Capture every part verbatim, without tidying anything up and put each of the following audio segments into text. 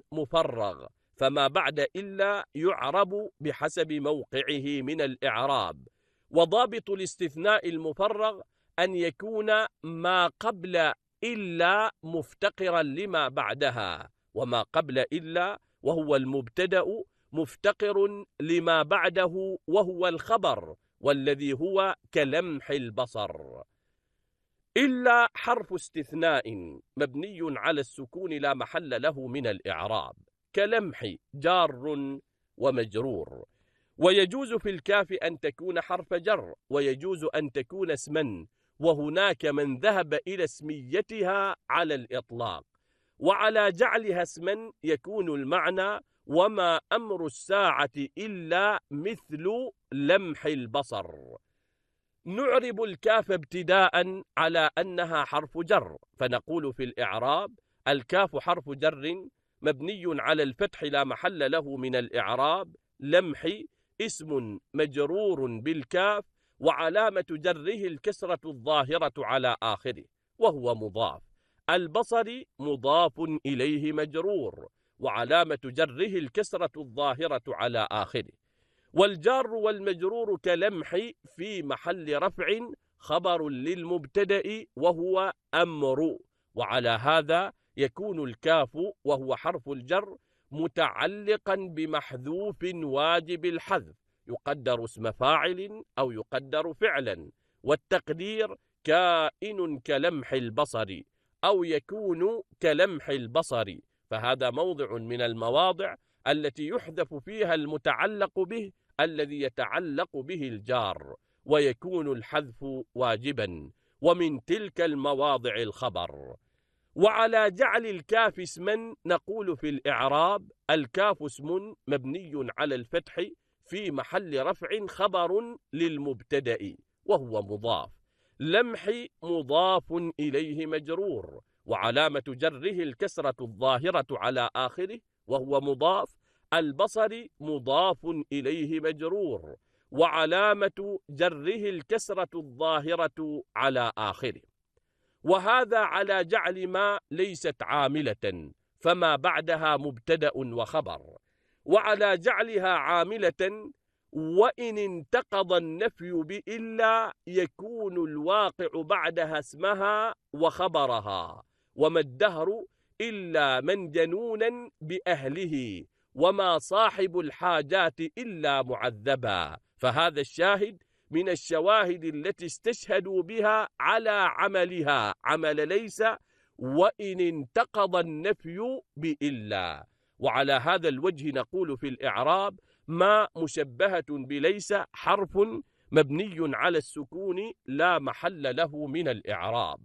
مفرغ، فما بعد إلا يعرب بحسب موقعه من الإعراب. وضابط الاستثناء المفرغ أن يكون ما قبل إلا مفتقرا لما بعدها، وما قبل إلا وهو المبتدأ مفتقر لما بعده وهو الخبر، والذي هو كلمح البصر. إلا حرف استثناء مبني على السكون لا محل له من الإعراب، كلمح جار ومجرور. ويجوز في الكاف أن تكون حرف جر، ويجوز أن تكون اسما، وهناك من ذهب إلى اسميتها على الإطلاق. وعلى جعلها اسما يكون المعنى وما أمر الساعة إلا مثل لمح البصر. نعرب الكاف ابتداء على أنها حرف جر، فنقول في الإعراب: الكاف حرف جر مبني على الفتح لا محل له من الإعراب، لمح اسم مجرور بالكاف، وعلامة جره الكسرة الظاهرة على آخره وهو مضاف. البصر مضاف إليه مجرور، وعلامة جره الكسرة الظاهرة على آخره. والجار والمجرور كلمح في محل رفع خبر للمبتدأ وهو أمر، وعلى هذا يكون الكاف وهو حرف الجر متعلقا بمحذوف واجب الحذف، يقدر اسم فاعل أو يقدر فعلا، والتقدير كائن كلمح البصر أو يكون كلمح البصر، فهذا موضع من المواضع التي يحذف فيها المتعلق به الذي يتعلق به الجار، ويكون الحذف واجبا، ومن تلك المواضع الخبر. وعلى جعل الكاف اسما نقول في الإعراب: الكاف اسم مبني على الفتح في محل رفع خبر للمبتدأ وهو مضاف، لمح مضاف إليه مجرور، وعلامة جره الكسرة الظاهرة على آخره وهو مضاف. البصر مضاف إليه مجرور، وعلامة جره الكسرة الظاهرة على آخره. وهذا على جعل ما ليست عاملة، فما بعدها مبتدأ وخبر. وعلى جعلها عاملة وإن انتقض النفي بإلا يكون الواقع بعدها اسمها وخبرها، وما الدهر إلا من جنونا بأهله، وما صاحب الحاجات إلا معذبا. فهذا الشاهد من الشواهد التي استشهدوا بها على عملها عمل ليس وإن انتقض النفي بإلا. وعلى هذا الوجه نقول في الإعراب: ما مشبهة بليس حرف مبني على السكون لا محل له من الإعراب.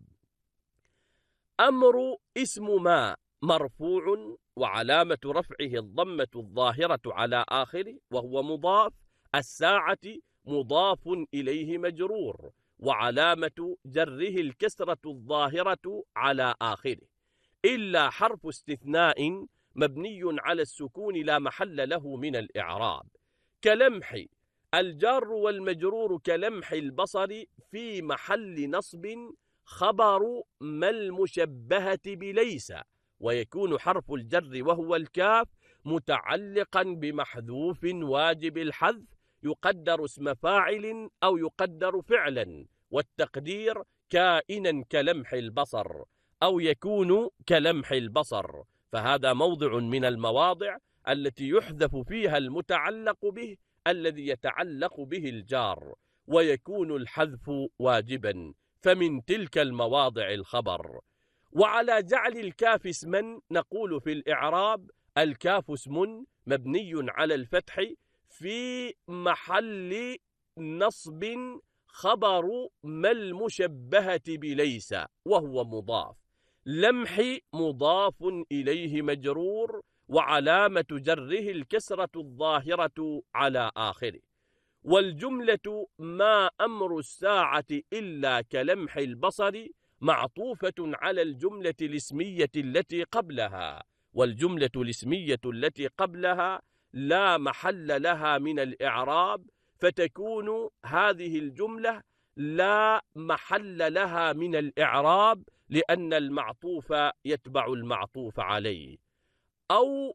أمر اسم ما مرفوع، وعلامة رفعه الضمة الظاهرة على آخره وهو مضاف. الساعة مضاف إليه مجرور، وعلامة جره الكسرة الظاهرة على آخره. إلا حرف استثناء مبني على السكون لا محل له من الإعراب، كلمح. الجار والمجرور كلمح البصر في محل نصب خبر ما المشبهة بليس، ويكون حرف الجر وهو الكاف متعلقا بمحذوف واجب الحذف، يقدر اسم فاعل أو يقدر فعلا، والتقدير كائنا كلمح البصر أو يكون كلمح البصر. فهذا موضع من المواضع التي يحذف فيها المتعلق به الذي يتعلق به الجار، ويكون الحذف واجبا، فمن تلك المواضع الخبر. وعلى جعل الكاف اسما نقول في الإعراب: الكاف اسم مبني على الفتح في محل نصب خبر ما المشبهة بليس وهو مضاف، لمح مضاف إليه مجرور، وعلامة جره الكسرة الظاهرة على آخره. والجملة ما أمر الساعة إلا كلمح البصر معطوفة على الجملة الاسمية التي قبلها، والجملة الاسمية التي قبلها لا محل لها من الإعراب، فتكون هذه الجملة لا محل لها من الإعراب لأن المعطوف يتبع المعطوف عليه. أو